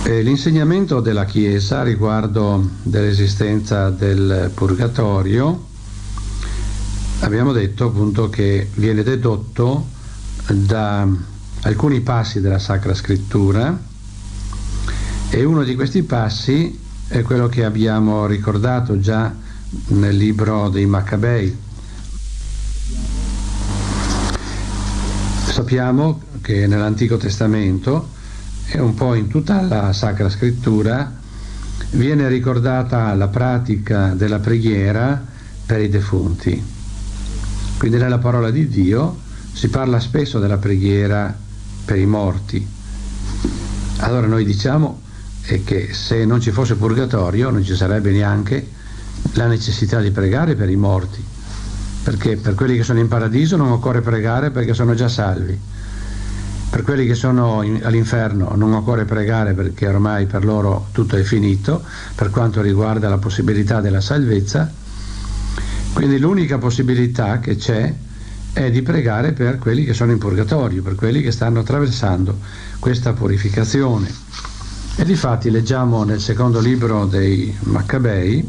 L'insegnamento della Chiesa riguardo dell'esistenza del purgatorio, abbiamo detto appunto che viene dedotto da alcuni passi della Sacra Scrittura, e uno di questi passi è quello che abbiamo ricordato già nel libro dei Maccabei. Sappiamo che nell'Antico Testamento e un po' in tutta la Sacra Scrittura viene ricordata la pratica della preghiera per i defunti. Quindi nella parola di Dio si parla spesso della preghiera per i morti. Allora noi diciamo che se non ci fosse purgatorio non ci sarebbe neanche la necessità di pregare per i morti, perché per quelli che sono in paradiso non occorre pregare perché sono già salvi. Per quelli che sono all'inferno non occorre pregare perché ormai per loro tutto è finito per quanto riguarda la possibilità della salvezza. Quindi l'unica possibilità che c'è è di pregare per quelli che sono in purgatorio, per quelli che stanno attraversando questa purificazione. E difatti leggiamo nel secondo libro dei Maccabei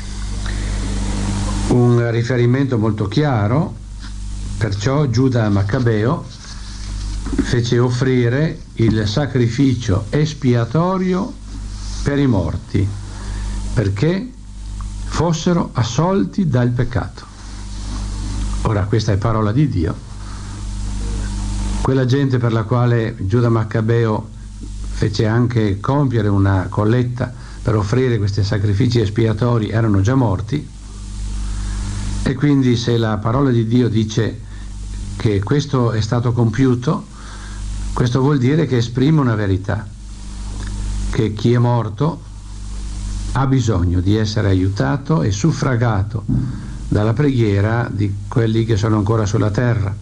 un riferimento molto chiaro. Perciò Giuda Maccabeo fece offrire il sacrificio espiatorio per i morti, perché fossero assolti dal peccato. Ora, questa è parola di Dio. Quella gente per la quale Giuda Maccabeo fece anche compiere una colletta per offrire questi sacrifici espiatori erano già morti, e quindi se la parola di Dio dice che questo è stato compiuto, questo vuol dire che esprime una verità, che chi è morto ha bisogno di essere aiutato e suffragato dalla preghiera di quelli che sono ancora sulla terra.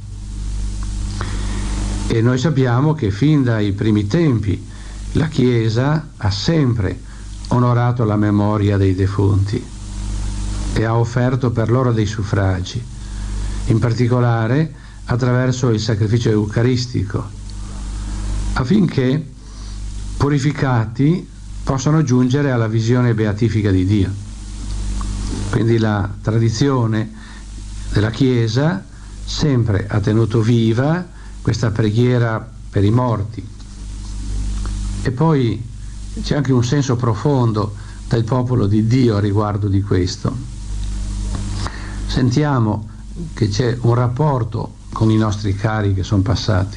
E noi sappiamo che fin dai primi tempi la Chiesa ha sempre onorato la memoria dei defunti e ha offerto per loro dei suffragi, in particolare attraverso il sacrificio eucaristico, affinché purificati possano giungere alla visione beatifica di Dio. Quindi la tradizione della Chiesa sempre ha tenuto viva questa preghiera per i morti. E poi c'è anche un senso profondo del popolo di Dio a riguardo di questo. Sentiamo che c'è un rapporto con i nostri cari che sono passati,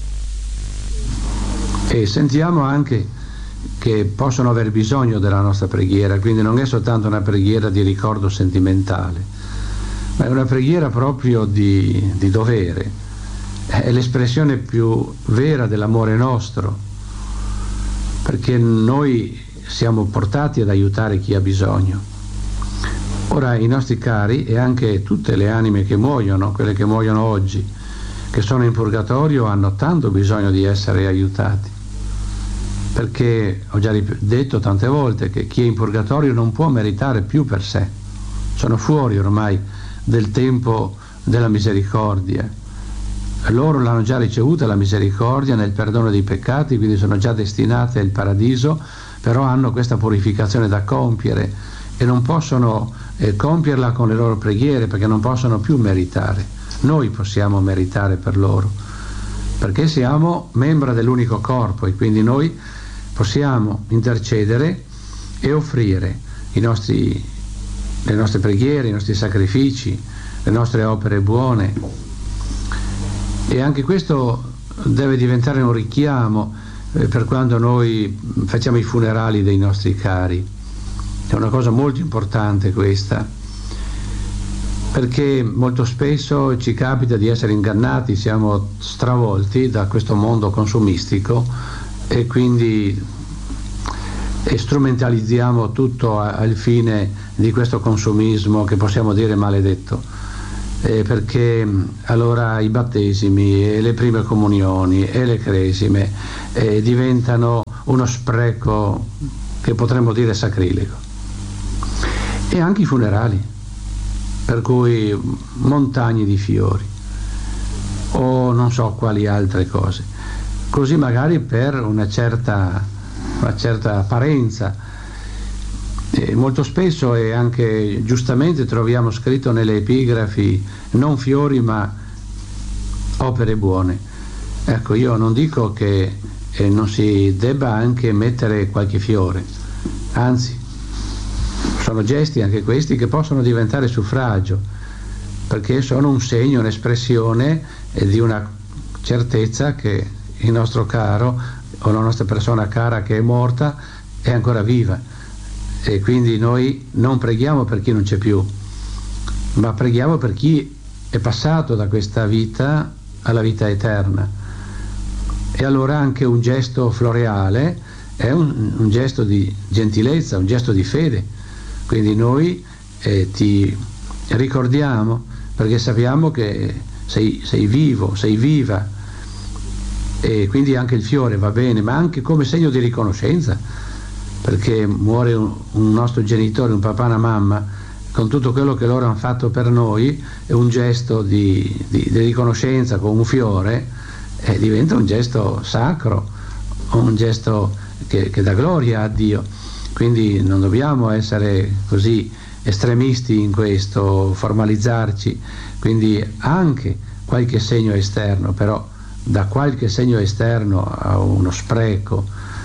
e sentiamo anche che possono aver bisogno della nostra preghiera, quindi non è soltanto una preghiera di ricordo sentimentale, ma è una preghiera proprio di dovere, è l'espressione più vera dell'amore nostro, perché noi siamo portati ad aiutare chi ha bisogno. Ora i nostri cari e anche tutte le anime che muoiono, quelle che muoiono oggi, che sono in purgatorio, hanno tanto bisogno di essere aiutati, perché ho già detto tante volte che chi è in purgatorio non può meritare più per sé, sono fuori ormai del tempo della misericordia. Loro l'hanno già ricevuta la misericordia nel perdono dei peccati, quindi sono già destinate al paradiso, però hanno questa purificazione da compiere e non possono compierla con le loro preghiere, perché non possono più meritare. Noi possiamo meritare per loro, perché siamo membra dell'unico corpo, e quindi noi possiamo intercedere e offrire le nostre preghiere, i nostri sacrifici, le nostre opere buone. E anche questo deve diventare un richiamo per quando noi facciamo i funerali dei nostri cari. È una cosa molto importante questa, perché molto spesso ci capita di essere ingannati, siamo stravolti da questo mondo consumistico e quindi strumentalizziamo tutto al fine di questo consumismo che possiamo dire maledetto, perché allora i battesimi e le prime comunioni e le cresime diventano uno spreco che potremmo dire sacrilego, e anche i funerali, per cui montagne di fiori o non so quali altre cose, così magari per una certa una certa apparenza. E molto spesso, e anche giustamente, troviamo scritto nelle epigrafi non fiori ma opere buone. Ecco, io non dico che non si debba anche mettere qualche fiore, anzi sono gesti anche questi che possono diventare suffragio, perché sono un segno, un'espressione di una certezza che il nostro caro o la nostra persona cara che è morta è ancora viva, e quindi noi non preghiamo per chi non c'è più, ma preghiamo per chi è passato da questa vita alla vita eterna. E allora anche un gesto floreale è un gesto di gentilezza, un gesto di fede. Quindi noi ti ricordiamo perché sappiamo che sei vivo, sei viva, e quindi anche il fiore va bene, ma anche come segno di riconoscenza, perché muore un nostro genitore, un papà, una mamma, con tutto quello che loro hanno fatto per noi, è un gesto di riconoscenza con un fiore, diventa un gesto sacro, un gesto che dà gloria a Dio. Quindi non dobbiamo essere così estremisti in questo, formalizzarci, quindi anche qualche segno esterno, però da qualche segno esterno a uno spreco,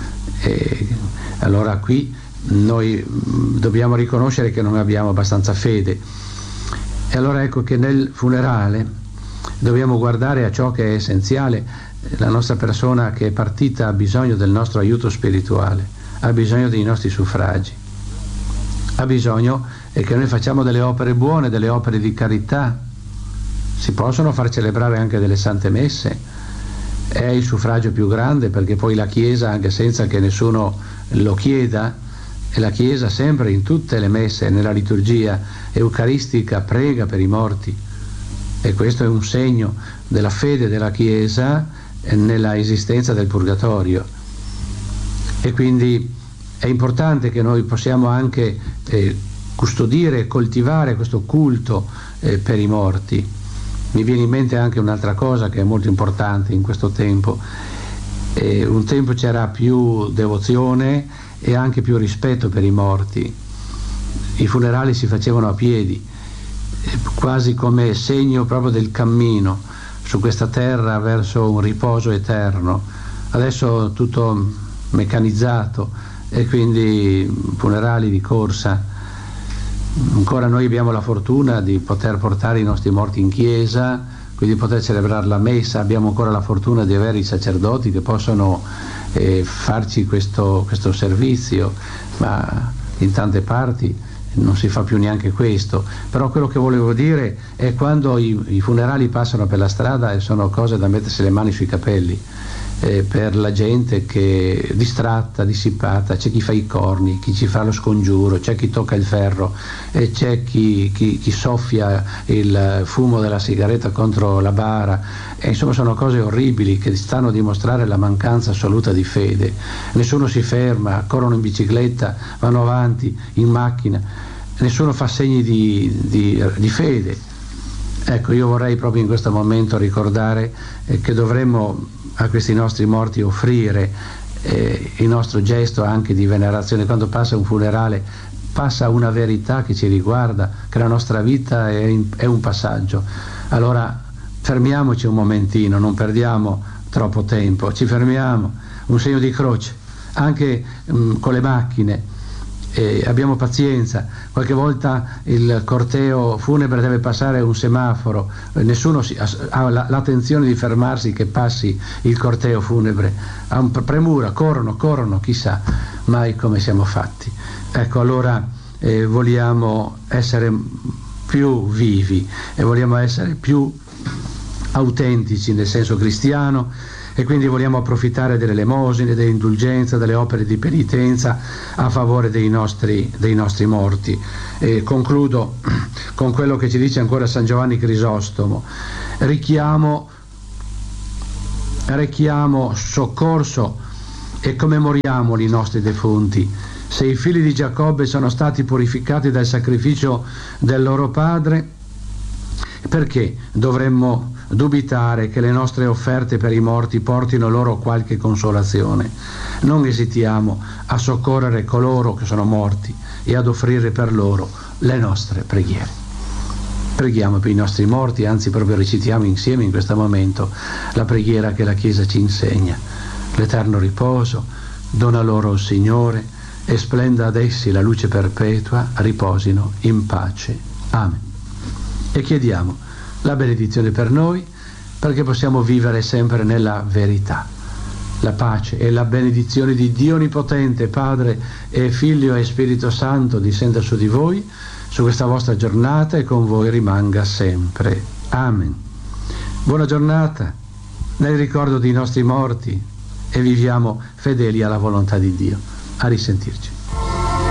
allora qui noi dobbiamo riconoscere che non abbiamo abbastanza fede. E allora ecco che nel funerale dobbiamo guardare a ciò che è essenziale. La nostra persona che è partita ha bisogno del nostro aiuto spirituale, ha bisogno dei nostri suffragi, ha bisogno che noi facciamo delle opere buone, delle opere di carità. Si possono far celebrare anche delle sante messe, è il suffragio più grande, perché poi la Chiesa, anche senza che nessuno lo chieda, e la Chiesa sempre in tutte le messe, nella liturgia eucaristica, prega per i morti, e questo è un segno della fede della Chiesa nella esistenza del purgatorio. E quindi è importante che noi possiamo anche custodire e coltivare questo culto per i morti. Mi viene in mente anche un'altra cosa che è molto importante in questo tempo. Un tempo c'era più devozione e anche più rispetto per i morti. I funerali si facevano a piedi, quasi come segno proprio del cammino su questa terra verso un riposo eterno. Adesso tutto meccanizzato e quindi funerali di corsa. Ancora noi abbiamo la fortuna di poter portare i nostri morti in chiesa, quindi poter celebrare la messa, abbiamo ancora la fortuna di avere i sacerdoti che possono farci questo servizio, ma in tante parti non si fa più neanche questo. Però quello che volevo dire è quando i funerali passano per la strada, e sono cose da mettersi le mani sui capelli, per la gente che è distratta, dissipata. C'è chi fa i corni, chi ci fa lo scongiuro, c'è chi tocca il ferro, e c'è chi soffia il fumo della sigaretta contro la bara, e insomma sono cose orribili che stanno a dimostrare la mancanza assoluta di fede. Nessuno si ferma, corrono in bicicletta, vanno avanti in macchina, nessuno fa segni di fede. Ecco, io vorrei proprio in questo momento ricordare che dovremmo a questi nostri morti offrire il nostro gesto anche di venerazione. Quando passa un funerale passa una verità che ci riguarda, che la nostra vita è un passaggio. Allora fermiamoci un momentino, non perdiamo troppo tempo, ci fermiamo, un segno di croce, anche con le macchine. Abbiamo pazienza, qualche volta il corteo funebre deve passare un semaforo, nessuno ha l'attenzione di fermarsi che passi il corteo funebre, ha un premura, corrono, chissà mai come siamo fatti. Ecco, allora vogliamo essere più vivi e vogliamo essere più autentici nel senso cristiano, e quindi vogliamo approfittare delle elemosine, dell'indulgenza, delle opere di penitenza a favore dei nostri morti. Concludo con quello che ci dice ancora San Giovanni Crisostomo: richiamo soccorso e commemoriamo i nostri defunti. Se i figli di Giacobbe sono stati purificati dal sacrificio del loro padre, Perché dovremmo dubitare che le nostre offerte per i morti portino loro qualche consolazione? Non esitiamo a soccorrere coloro che sono morti e ad offrire per loro le nostre preghiere. Preghiamo per i nostri morti, anzi proprio recitiamo insieme in questo momento la preghiera che la Chiesa ci insegna. L'eterno riposo dona loro il Signore e splenda ad essi la luce perpetua, riposino in pace. Amen. E chiediamo la benedizione per noi, perché possiamo vivere sempre nella verità. La pace e la benedizione di Dio Onnipotente, Padre e Figlio e Spirito Santo discenda su di voi, su questa vostra giornata e con voi rimanga sempre. Amen. Buona giornata nel ricordo dei nostri morti e viviamo fedeli alla volontà di Dio. A risentirci.